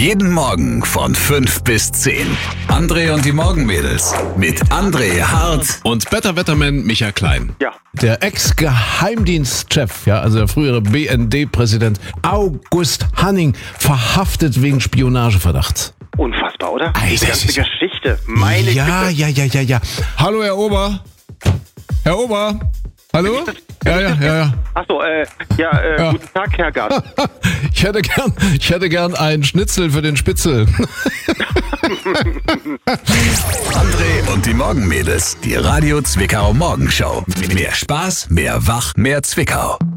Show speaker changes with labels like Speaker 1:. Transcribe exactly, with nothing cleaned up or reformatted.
Speaker 1: Jeden Morgen von fünf bis zehn. André und die Morgenmädels mit André Hart
Speaker 2: Und Better Wetterman Michael Klein.
Speaker 3: Ja.
Speaker 4: Der Ex-Geheimdienstchef, ja, also der frühere B N D-Präsident August Hanning, verhaftet wegen Spionageverdachts.
Speaker 3: Unfassbar, oder?
Speaker 4: Ei,
Speaker 3: Die
Speaker 4: das
Speaker 3: ganze
Speaker 4: ist-
Speaker 3: Geschichte. Meine
Speaker 4: Ja,
Speaker 3: Güte.
Speaker 4: ja, ja, ja, ja. Hallo, Herr Ober. Herr Ober. Hallo? Ja, ja, ja, ja.
Speaker 3: Achso, äh, ja, äh,
Speaker 4: Ja.
Speaker 3: guten Tag, Herr Gast.
Speaker 4: Ich hätte gern, ich hätte gern einen Schnitzel für den Spitzel.
Speaker 1: André und die Morgenmädels. Die Radio Zwickau Morgenshow. Mehr Spaß, mehr Wach, mehr Zwickau.